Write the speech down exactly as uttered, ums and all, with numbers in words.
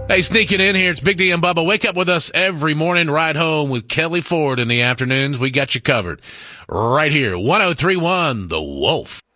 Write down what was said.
Hey, sneaking in here, it's Big D and Bubba. Wake up with us every morning, ride home with Kelly Ford in the afternoons. We got you covered right here. one oh three point one The Wolf.